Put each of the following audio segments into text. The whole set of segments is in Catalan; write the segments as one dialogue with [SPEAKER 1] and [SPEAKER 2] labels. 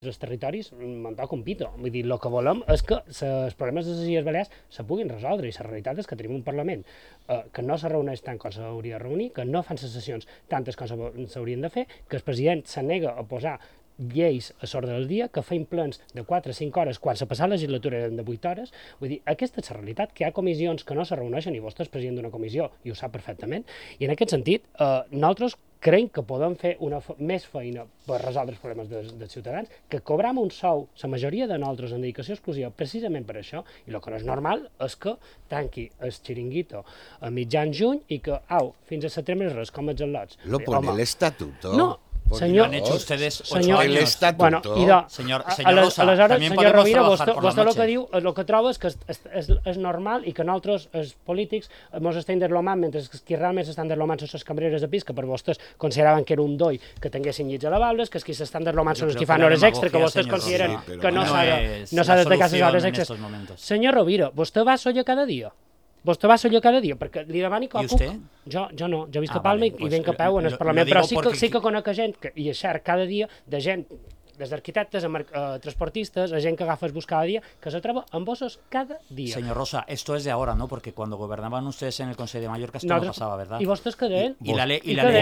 [SPEAKER 1] els territoris me'n toca un pito. Vull dir, el que volem és que els problemes de les Illes Balears se puguin resoldre, i la realitat és que tenim un Parlament que no se reuneix tant com s'hauria de reunir, que no fan les sessions tantes com s'haurien de fer, que el president se nega a posar lleis a l'ordre del dia, que feim plens de 4 o 5 hores quan se passa la legislatura eren de 8 hores. Vull dir, aquesta és la realitat, que hi ha comissions que no se reuneixen, i vostè és president d'una comissió i ho sap perfectament, i en aquest sentit nosaltres creiem que podem fer més feina per resoldre els problemes dels ciutadans, que cobram un sou, la majoria de nosaltres, en dedicació exclusiva, precisament per això, i el que no és normal és que tanqui el xiringuito a mitjan juny i que, fins a setembre res, com els al·lots.
[SPEAKER 2] Lo pone el estatuto.
[SPEAKER 1] No, señor,
[SPEAKER 3] han hecho ustedes 8
[SPEAKER 1] señor,
[SPEAKER 3] años.
[SPEAKER 2] El estatuto.
[SPEAKER 1] Bueno,
[SPEAKER 3] señor
[SPEAKER 1] aleshores,
[SPEAKER 3] Rosa, también
[SPEAKER 1] senyor
[SPEAKER 3] podemos
[SPEAKER 1] Rovira,
[SPEAKER 3] trabajar por la
[SPEAKER 1] vostè el
[SPEAKER 3] noche.
[SPEAKER 1] que diu, el que troba és que és normal i que nosaltres, els polítics, ens estem deslomant, mentre que qui realment s'estan deslomant són les cambreres de pis, que per vostès consideraven que era un doi que tinguessin llits elevables, que els qui s'estan deslomant són els que fan hores extra, que vostès consideren que no s'ha de tacar les hores extres. Senyor Rovira, vostè va a Sóller cada dia? Vostè va a Sóller cada dia? Perquè li demani que
[SPEAKER 3] I vostè?
[SPEAKER 1] Jo no, jo visc a Palma i venc a peu en el Parlament, però sí que conec gent, i és cert, cada dia, de gent, des d'arquitectes a transportistes, a gent que agafa el bus cada dia, que se troba amb bossos cada dia.
[SPEAKER 3] Señor Rosa, esto es de ahora, ¿no? Porque cuando gobernaban ustedes en el Consejo de Mallorca esto no pasaba, ¿verdad?
[SPEAKER 1] I vostès què deien?
[SPEAKER 3] I la ley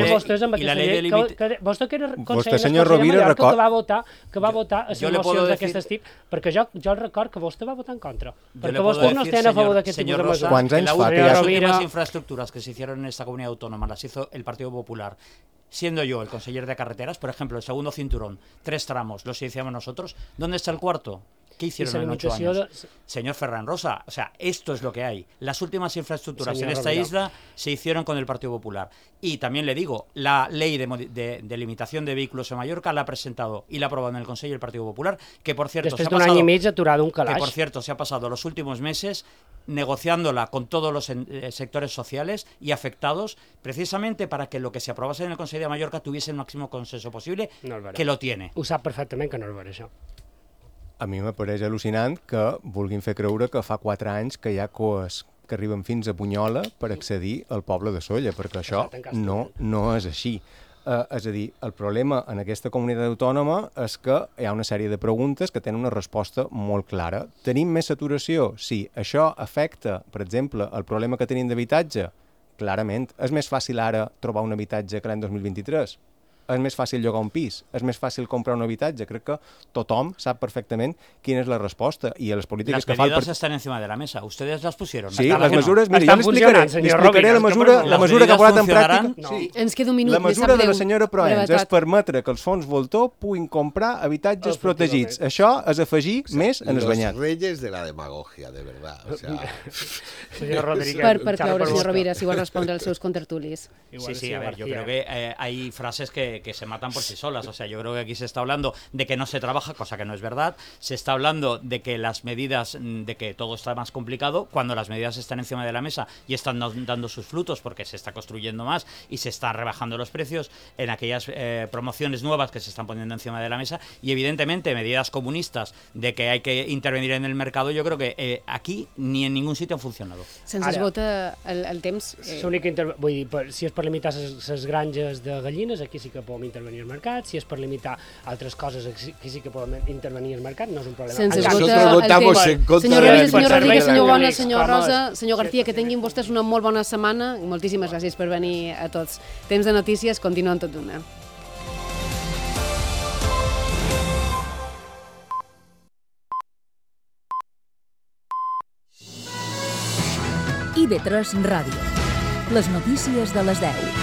[SPEAKER 1] de
[SPEAKER 3] límit...
[SPEAKER 1] Vostè que era
[SPEAKER 4] Vostè,
[SPEAKER 1] conseller
[SPEAKER 4] senyor
[SPEAKER 1] de
[SPEAKER 4] Rovira,
[SPEAKER 1] Mallorca, que va votar a les
[SPEAKER 3] jo le puedo
[SPEAKER 1] mocions
[SPEAKER 3] decir-
[SPEAKER 1] d'aquest tipus, perquè jo record que vostè va votar en contra,
[SPEAKER 3] Yo
[SPEAKER 1] perquè
[SPEAKER 3] le puedo
[SPEAKER 1] vostès no
[SPEAKER 3] decir,
[SPEAKER 1] estan a favor d'aquest tipus
[SPEAKER 3] señor
[SPEAKER 1] de
[SPEAKER 3] Rosa,
[SPEAKER 1] mesures.
[SPEAKER 4] ¿Cuántos
[SPEAKER 3] que
[SPEAKER 4] años fa que
[SPEAKER 3] las
[SPEAKER 4] ya-
[SPEAKER 3] últimas
[SPEAKER 1] Rovira-
[SPEAKER 3] infraestructuras que se hicieron en esta comunidad autónoma las hizo el Partido Popular. Siendo yo el consejero de carreteras, por ejemplo, el segundo cinturón, 3 tramos, los iniciamos nosotros. ¿Dónde está el cuarto? ¿Qué hicieron en 8 años? Señor Ferran Rosa, o sea, esto es lo que hay. Las últimas infraestructuras
[SPEAKER 1] Señor
[SPEAKER 3] en esta
[SPEAKER 1] Rovira.
[SPEAKER 3] isla se hicieron con el Partido Popular. Y también le digo, la ley de limitación de vehículos en Mallorca la ha presentado y la ha aprobado en el Consejo el Partido Popular, que por cierto
[SPEAKER 1] Després
[SPEAKER 3] se ha
[SPEAKER 1] d'un any
[SPEAKER 3] pasado...
[SPEAKER 1] i mig aturada un
[SPEAKER 3] Que
[SPEAKER 1] calaix.
[SPEAKER 3] por cierto se ha pasado los últimos meses negociándola con todos los sectores sociales y afectados, precisamente para que lo que se aprobase en el Consejo de Mallorca tuviese el máximo consenso posible,
[SPEAKER 1] No el veré.
[SPEAKER 3] que lo tiene.
[SPEAKER 1] Ho sap perfectament que no és vera, això.
[SPEAKER 4] A mi m'apareix al·lucinant que vulguin fer creure que fa 4 anys que hi ha coes que arriben fins a Bunyola per accedir al poble de Sóller, perquè això no és així. És a dir, el problema en aquesta comunitat autònoma és que hi ha una sèrie de preguntes que tenen una resposta molt clara. Tenim més saturació? Sí. Això afecta, per exemple, el problema que tenim d'habitatge? Clarament. És més fàcil ara trobar un habitatge que l'any 2023? És més fàcil llogar un pis? És més fàcil comprar un habitatge? Crec que tothom sap perfectament quina és la resposta. I a les polítiques
[SPEAKER 3] Las
[SPEAKER 4] que fa el
[SPEAKER 3] medidas
[SPEAKER 4] partit...
[SPEAKER 3] están encima de la mesa. Ustedes las pusieron.
[SPEAKER 4] Sí,
[SPEAKER 3] ¿Está
[SPEAKER 4] les
[SPEAKER 3] que no?
[SPEAKER 4] mesures... Mira, jo
[SPEAKER 1] Estan funcionant,
[SPEAKER 4] li
[SPEAKER 1] senyor
[SPEAKER 4] explicaré
[SPEAKER 1] Rovira,
[SPEAKER 4] la mesura que ha posat en pràctica.
[SPEAKER 1] No.
[SPEAKER 4] Sí.
[SPEAKER 5] Ens queda un minut,
[SPEAKER 4] La
[SPEAKER 5] me sap
[SPEAKER 4] mesura de
[SPEAKER 5] greu.
[SPEAKER 4] la senyora Proens és
[SPEAKER 5] Brevetat.
[SPEAKER 4] permetre que els fons voltor puguin comprar habitatges protegits. Això és afegir més en el banyat.
[SPEAKER 2] Los reyes de la demagogia, de verdad. O sea,
[SPEAKER 1] Senyor Rodríguez,
[SPEAKER 5] Per cloure, senyor Rovira, si vol respondre als seus contertulis.
[SPEAKER 3] Sí, a ver, yo creo que hay frases que se matan por sí solas. O sea, yo creo que aquí se está hablando de que no se trabaja, cosa que no es verdad. Se está hablando de que las medidas, de que todo está más complicado, cuando las medidas están encima de la mesa y están dando sus frutos porque se está construyendo más y se están rebajando los precios en aquellas promociones nuevas que se están poniendo encima de la mesa. Y evidentemente medidas comunistas de que hay que intervenir en el mercado, yo creo que aquí ni en ningún sitio han funcionado.
[SPEAKER 5] Se'ns
[SPEAKER 1] Ara-
[SPEAKER 5] esgota el temps.
[SPEAKER 1] Vull dir, si és per limitar les granges de gallines, aquí sí que podem intervenir al mercat. Si és per limitar altres coses, aquí sí que podem intervenir al mercat, no és un problema.
[SPEAKER 5] Se'ns
[SPEAKER 1] En canvi,
[SPEAKER 5] esgota
[SPEAKER 2] nosotros votamos
[SPEAKER 5] el
[SPEAKER 2] en
[SPEAKER 5] temps.
[SPEAKER 2] contra
[SPEAKER 5] Senyor
[SPEAKER 2] de la
[SPEAKER 5] Rovira, senyor
[SPEAKER 1] serveis
[SPEAKER 5] Rodríguez, senyor Bona,
[SPEAKER 1] públics,
[SPEAKER 5] senyor
[SPEAKER 1] com
[SPEAKER 5] Rosa, senyor García, que tinguin vostès una molt bona setmana. Moltíssimes gràcies per venir a tots. Temps de notícies, continuen tot d'una.
[SPEAKER 6] IB3 Ràdio. Les notícies de les 10.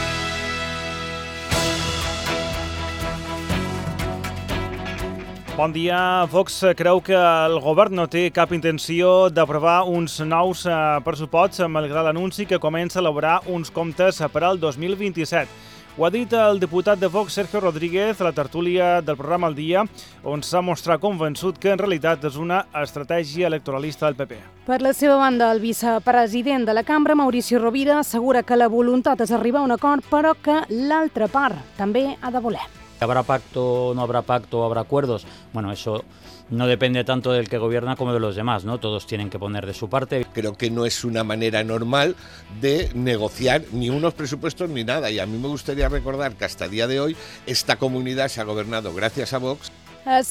[SPEAKER 7] Bon dia. Vox creu que el govern no té cap intenció d'aprovar uns nous pressuposts, malgrat l'anunci que comença a elaborar uns comptes per al 2027. Ho ha dit el diputat de Vox, Sergio Rodríguez, a la tertúlia del programa El Dia, on s'ha mostrat convençut que en realitat és una estratègia electoralista del PP.
[SPEAKER 8] Per la seva banda, el vicepresident de la cambra, Mauricio Rovira, assegura que la voluntat és arribar a un acord, però que l'altra part també ha de voler.
[SPEAKER 3] ¿Habrá pacto, no habrá pacto, habrá acuerdos? Bueno, eso no depende tanto del que gobierna como de los demás, ¿no? Todos tienen que poner de su parte.
[SPEAKER 2] creo que no es una manera normal de negociar ni unos presupuestos ni nada. Y a mí me gustaría recordar que hasta el día de hoy esta comunidad se ha gobernado gracias a Vox.
[SPEAKER 8] Es